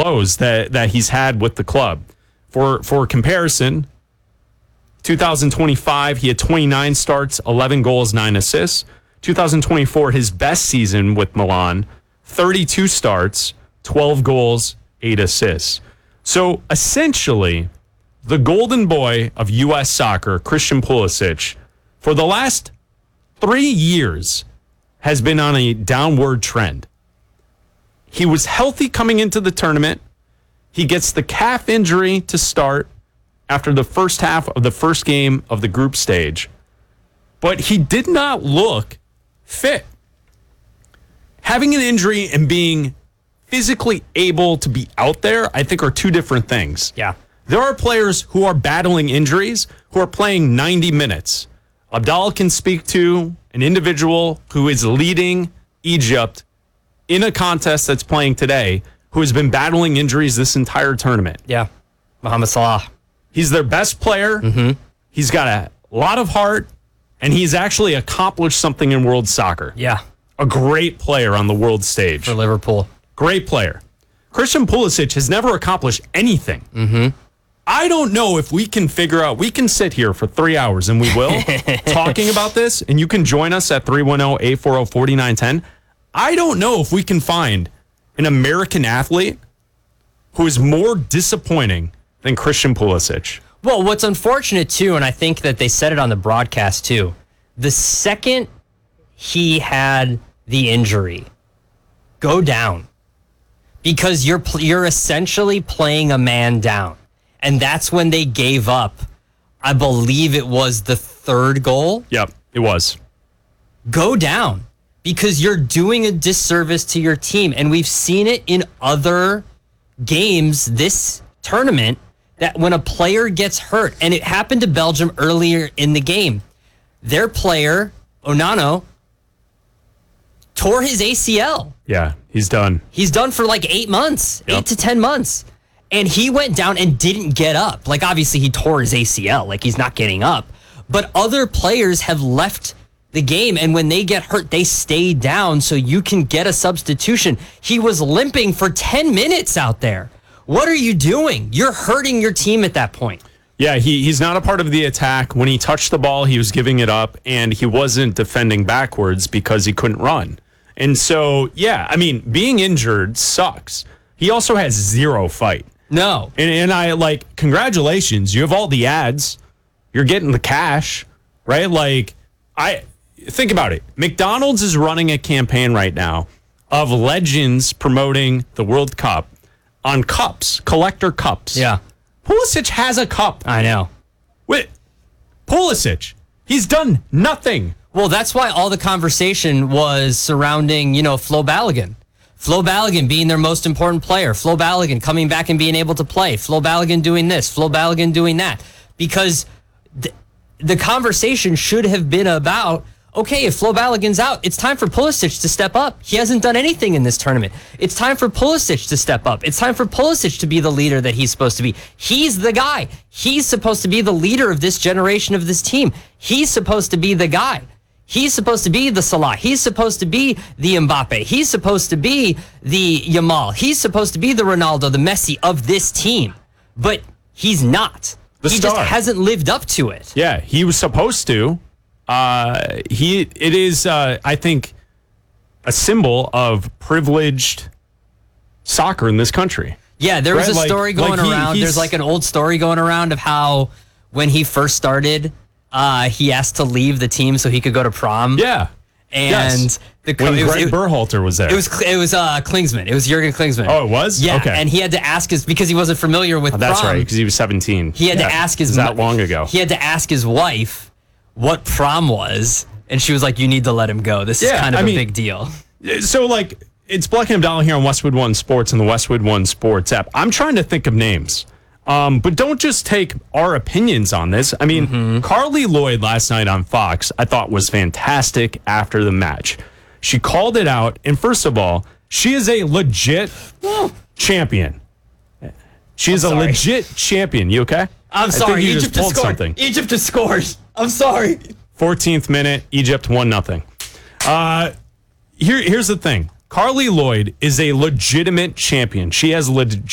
lows that he's had with the club. For comparison, 2025, he had 29 starts, 11 goals, 9 assists. 2024, his best season with Milan, 32 starts, 12 goals, 8 assists. So essentially, the golden boy of U.S. soccer, Christian Pulisic, for the last 3 years has been on a downward trend. He was healthy coming into the tournament. He gets the calf injury to start after the first half of the first game of the group stage. But he did not look fit. Having an injury and being physically able to be out there, I think, are two different things. Yeah. There are players who are battling injuries who are playing 90 minutes. Abdallah can speak to an individual who is leading Egypt in a contest that's playing today who has been battling injuries this entire tournament. Yeah. Mohamed Salah. He's their best player. Mm-hmm. He's got a lot of heart, and he's actually accomplished something in world soccer. Yeah. A great player on the world stage. For Liverpool. Great player. Christian Pulisic has never accomplished anything. Mm-hmm. I don't know if we can figure out, we can sit here for 3 hours, and we will, talking about this, and you can join us at 310-840-4910. I don't know if we can find an American athlete who is more disappointing than Christian Pulisic. Well, what's unfortunate, too, and I think that they said it on the broadcast, too, the second he had the injury, go down. Because you're essentially playing a man down. And that's when they gave up. I believe it was the third goal. Yep, it was. Go down. Because you're doing a disservice to your team. And we've seen it in other games this tournament, that when a player gets hurt, and it happened to Belgium earlier in the game, their player, Onana, tore his ACL. Yeah, he's done. He's done for like 8 months, 8 to 10 months. And he went down and didn't get up. Like, obviously, he tore his ACL. Like, he's not getting up. But other players have left the game, and when they get hurt, they stay down so you can get a substitution. He was limping for 10 minutes out there. What are you doing? You're hurting your team at that point. Yeah, he's not a part of the attack. When he touched the ball, he was giving it up, and he wasn't defending backwards because he couldn't run. And so, yeah, I mean, being injured sucks. He also has zero fight. No. And I, like, congratulations. You have all the ads. You're getting the cash, right? Like, think about it. McDonald's is running a campaign right now of legends promoting the World Cup on cups, collector cups. Yeah. Pulisic has a cup. I know. Wait, Pulisic, he's done nothing. Well, that's why all the conversation was surrounding, Flo Balogun. Flo Balogun being their most important player. Flo Balogun coming back and being able to play. Flo Balogun doing this. Flo Balogun doing that. Because the conversation should have been about, okay, if Flo Balogun's out, it's time for Pulisic to step up. He hasn't done anything in this tournament. It's time for Pulisic to step up. It's time for Pulisic to be the leader that he's supposed to be. He's the guy. He's supposed to be the leader of this generation of this team. He's supposed to be the guy. He's supposed to be the Salah. He's supposed to be the Mbappe. He's supposed to be the Yamal. He's supposed to be the Ronaldo, the Messi of this team. But he's not. The he star. just hasn't lived up to it. Yeah, he was supposed to. It is, I think, a symbol of privileged soccer in this country. Yeah, there was a story going around. There's like an old story going around of how when he first started, he asked to leave the team so he could go to prom. Yeah. And when Greg Berhalter was there. It was Klinsmann. It was Jurgen Klinsmann. Oh, it was? Yeah, okay. And he had to ask because he wasn't familiar with prom. That's right, because he was 17. He had to ask his... that long ago. He had to ask his wife what prom was, and she was like, you need to let him go. This is kind of a big deal. So, like, it's Black and Abdallah here on Westwood One Sports and the Westwood One Sports app. I'm trying to think of names. But don't just take our opinions on this. I mean, Carly Lloyd last night on Fox, I thought was fantastic after the match. She called it out, and first of all, she is a legit champion. She is a legit champion. You okay? I'm sorry. Egypt just scored. Something. Egypt just scored. I'm sorry. 14th minute, Egypt 1-0. Here's the thing. Carly Lloyd is a legitimate champion. She has